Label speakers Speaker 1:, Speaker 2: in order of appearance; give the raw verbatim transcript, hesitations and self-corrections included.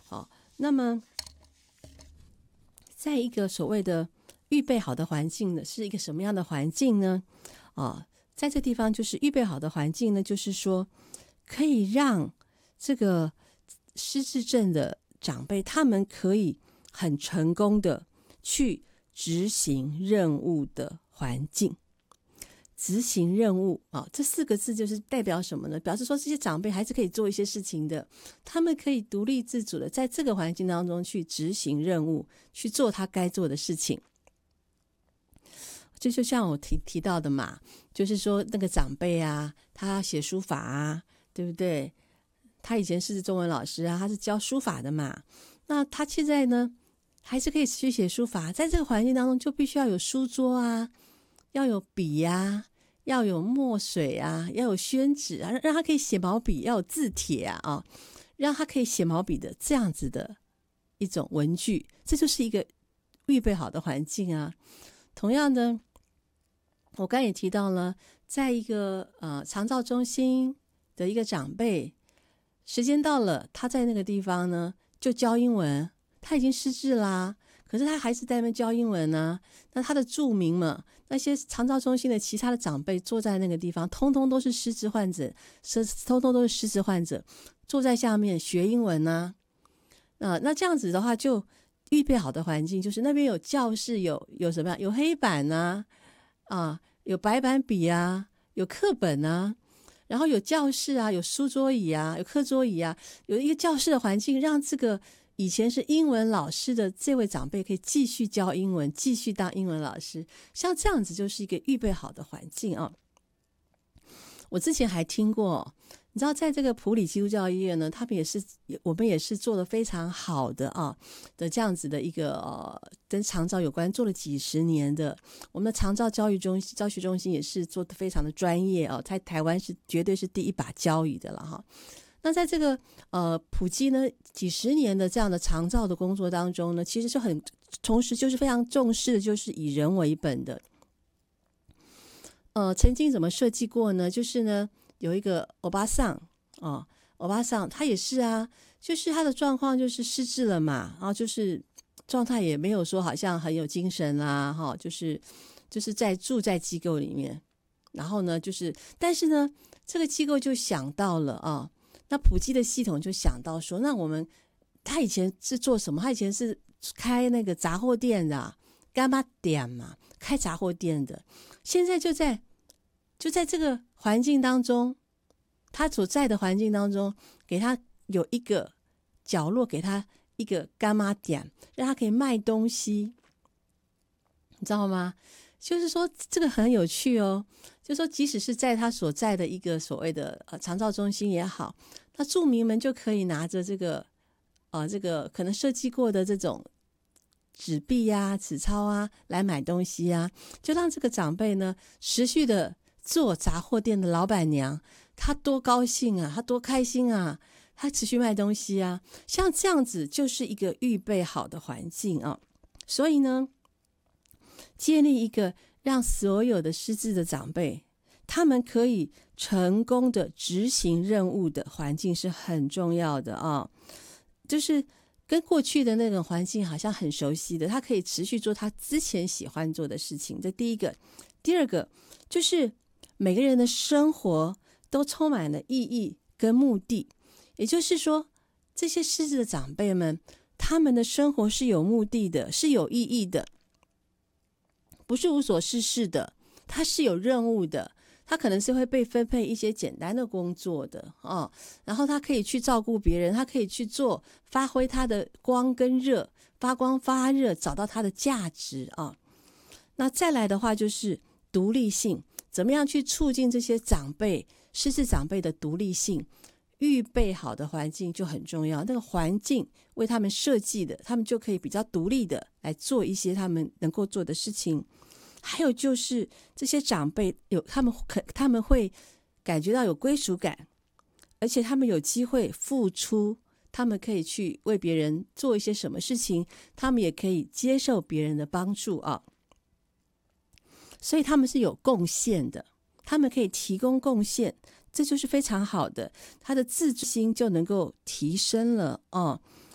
Speaker 1: 好，那么在一个所谓的预备好的环境呢，是一个什么样的环境呢？啊，在这地方就是预备好的环境呢，就是说可以让这个失智症的长辈他们可以很成功的去执行任务的环境。执行任务啊，这四个字就是代表什么呢？表示说这些长辈还是可以做一些事情的，他们可以独立自主的在这个环境当中去执行任务，去做他该做的事情。这就像我提提到的嘛，就是说那个长辈啊，他写书法啊，对不对？他以前是中文老师啊，他是教书法的嘛，那他现在呢还是可以持续写书法，在这个环境当中就必须要有书桌啊，要有笔啊，要有墨水啊，要有宣纸啊，让他可以写毛笔，要有字帖啊，啊，让他可以写毛笔的这样子的一种文具，这就是一个预备好的环境啊。同样的，我刚才也提到了，在一个呃长照中心的一个长辈，时间到了，他在那个地方呢就教英文，他已经失智啦，可是他还是在那边教英文啊。那他的住民们，那些长照中心的其他的长辈坐在那个地方，通通都是失智患者，通通都是失智患者，坐在下面学英文啊。呃、那这样子的话，就预备好的环境，就是那边有教室，有有什么样，有黑板啊，啊，有白板笔啊，有课本啊，然后有教室啊，有书桌椅啊，有课桌椅啊，有一个教室的环境，让这个以前是英文老师的这位长辈可以继续教英文，继续当英文老师。像这样子就是一个预备好的环境啊。我之前还听过，你知道在这个埔里基督教医院呢，他们也是我们也是做得非常好的啊的这样子的一个呃跟长照有关，做了几十年的。我们的长照教育中心教学中心也是做得非常的专业啊，在台湾是绝对是第一把交椅的了哈。那在这个呃普基呢几十年的这样的长照的工作当中呢，其实是很同时就是非常重视的就是以人为本的。呃，曾经怎么设计过呢？就是呢，有一个欧巴桑哦，欧巴桑他也是啊，就是他的状况就是失智了嘛，然后就是状态也没有说好像很有精神啦，哈、哦，就是就是在住在机构里面，然后呢，就是但是呢，这个机构就想到了啊、哦，那普基的系统就想到说，那我们他以前是做什么？他以前是开那个杂货店的、啊，干妈店嘛，开杂货店的，现在就在。就在这个环境当中，他所在的环境当中，给他有一个角落，给他一个干妈店，让他可以卖东西，你知道吗？就是说这个很有趣哦。就是说，即使是在他所在的一个所谓的呃长照中心也好，那住民们就可以拿着这个呃这个可能设计过的这种纸币啊、纸钞啊来买东西啊，就让这个长辈呢持续的。做杂货店的老板娘，她多高兴啊，她多开心啊，她持续卖东西啊，像这样子就是一个预备好的环境啊。所以呢，建立一个让所有的失智的长辈，他们可以成功的执行任务的环境是很重要的啊。就是跟过去的那个环境好像很熟悉的，他可以持续做他之前喜欢做的事情，这第一个。第二个就是每个人的生活都充满了意义跟目的，也就是说，这些失智的长辈们，他们的生活是有目的的，是有意义的，不是无所事事的，他是有任务的，他可能是会被分配一些简单的工作的哦，然后他可以去照顾别人，他可以去做，发挥他的光跟热，发光发热，找到他的价值啊、哦。那再来的话就是独立性。怎么样去促进这些长辈、失智长辈的独立性？预备好的环境就很重要。那个环境为他们设计的，他们就可以比较独立的来做一些他们能够做的事情。还有就是这些长辈有他们可他们会感觉到有归属感，而且他们有机会付出，他们可以去为别人做一些什么事情，他们也可以接受别人的帮助啊。所以他们是有贡献的，他们可以提供贡献，这就是非常好的，他的自尊心就能够提升了哦。